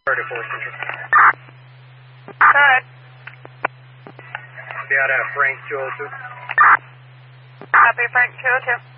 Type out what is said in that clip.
34 Central. Go ahead. Be out of Frank 202. Copy, Frank 202.